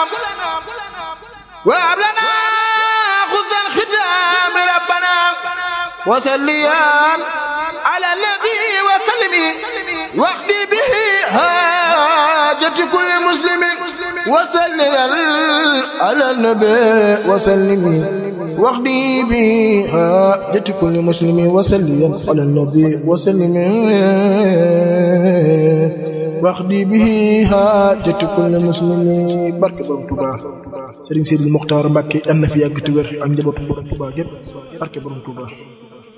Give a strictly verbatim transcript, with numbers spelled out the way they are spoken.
وهب لنا خذ الختام ربنا وصليا على النبي وسلم واقضي به حاجة كل مسلم وصليا على النبي وسلم واقضي به حاجة كل مسلم وصليا على النبي وسلم واقضي به حاجة كل مسلم barke Borom Touba Serigne Sidi Mokhtar Mbacké am na fi yàgg te wér ak njabootu Borom Touba gépp barke Borom Touba